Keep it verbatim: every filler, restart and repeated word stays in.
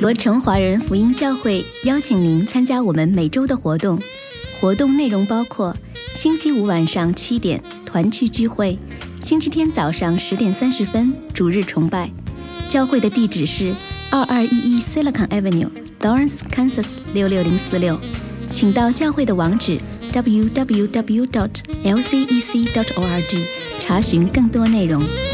合成华人福音教会邀请您参加我们每周的活动。活动内容包括星期五晚上七点团契聚会，星期天早上十点三十分主日崇拜。教会的地址是二二一一 Silicon Avenue，Lawrence, Kansas 六六零四六。请到教会的网址 double u double u double u dot l c e c dot org 查询更多内容。